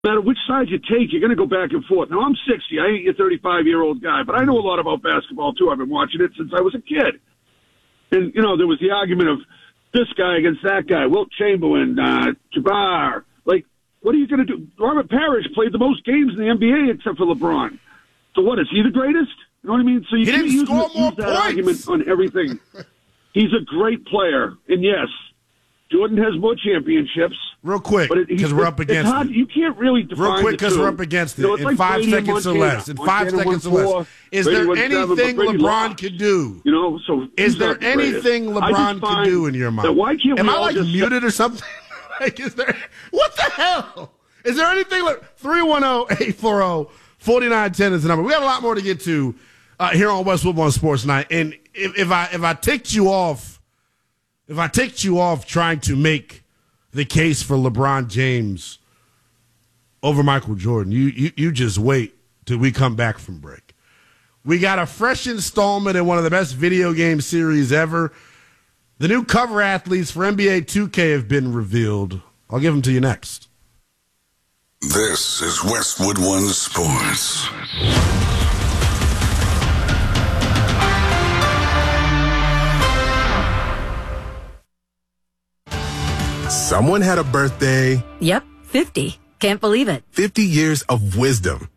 no matter which side you take, you're going to go back and forth. Now, I'm 60. I ain't your 35-year-old guy, but I know a lot about basketball, too. I've been watching it since I was a kid. And, there was the argument of this guy against that guy, Wilt Chamberlain, Jabbar. Like, what are you going to do? Robert Parrish played the most games in the NBA except for LeBron. So what, is he the greatest? You know what I mean? So you can't use that argument on everything. He's a great player. And, yes, Jordan has more championships. Real quick, because we're up against it. You can't really define Real quick, because we're up against it. In 5 seconds or less. In 5 seconds or less. Is there anything LeBron could do? So is there anything LeBron could do in your mind? Why can't Am I muted or something? Is there? What the hell? Is there anything like 310-840-4910 is the number? We have a lot more to get to here on West Woodlawn Sports Night. And if I ticked you off, trying to make the case for LeBron James over Michael Jordan, you just wait till we come back from break. We got a fresh installment in one of the best video game series ever. The new cover athletes for NBA 2K have been revealed. I'll give them to you next. This is Westwood One Sports. Someone had a birthday. Yep, 50. Can't believe it. 50 years of wisdom.